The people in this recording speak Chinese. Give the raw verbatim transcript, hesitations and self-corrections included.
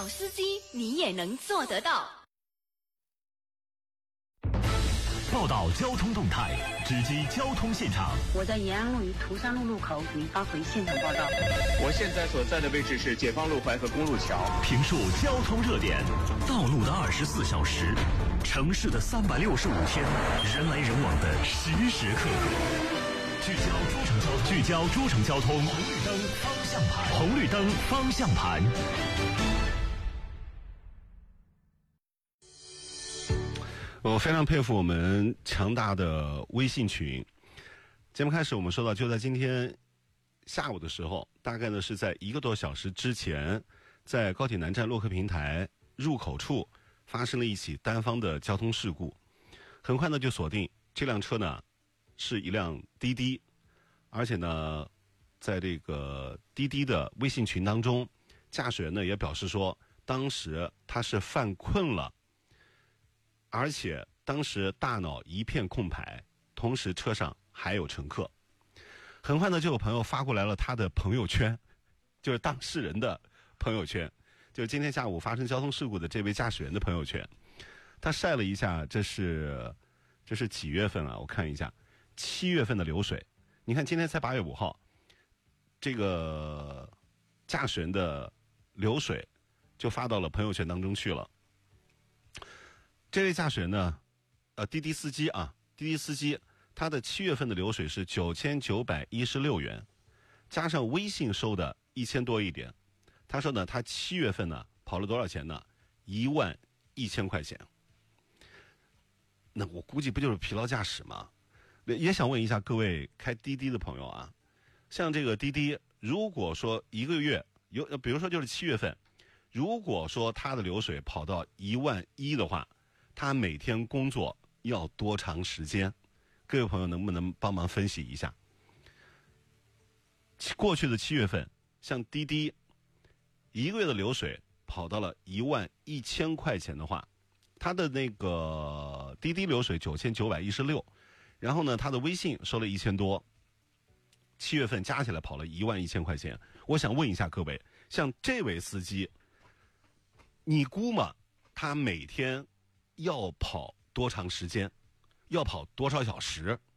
好司机你也能做得到。 报道交通动态，直击交通现场。 我在延安路与涂山路路口给您发回现场报道。 我现在所在的位置是解放路淮河公路桥。 评述交通热点，道路的二十四小时，城市的三百六十五天，人来人往的时时刻刻。聚焦诸城交，聚焦诸城交通，红绿灯方向盘，红绿灯方向盘。 我非常佩服我们强大的微信群。节目开始，我们说到，就在今天下午的时候，大概呢是在一个多小时之前，在高铁南站洛克平台入口处发生了一起单方的交通事故。很快呢就锁定这辆车呢是一辆滴滴，而且呢在这个滴滴的微信群当中，驾驶员呢也表示说，当时他是犯困了，而且当时大脑一片空白，同时车上还有乘客。很快呢就有朋友发过来了他的朋友圈，就是当事人的朋友圈，就是今天下午发生交通事故的这位驾驶员的朋友圈。他晒了一下，这是这是几月份啊？我看一下，七月份的流水。你看今天才八月五号，这个驾驶员的流水就发到了朋友圈当中去了。这位驾驶员呢，呃，滴滴司机啊，滴滴司机，他的七月份的流水是九千九百一十六元，加上微信收的一千多一点。他说呢，他七月份呢跑了多少钱呢？一万一千块钱。那我估计不就是疲劳驾驶吗？也想问一下各位开滴滴的朋友啊，像这个滴滴，如果说一个月有，比如说就是七月份，如果说他的流水跑到一万一的话，他每天工作要多长时间？各位朋友能不能帮忙分析一下？过去的七月份，像滴滴一个月的流水跑到了一万一千块钱的话，他的那个滴滴流水九千九百一十六，然后呢，他的微信收了一千多，七月份加起来跑了一万一千块钱。我想问一下各位，像这位司机，你估摸他每天要跑多长时间？要跑多少小时？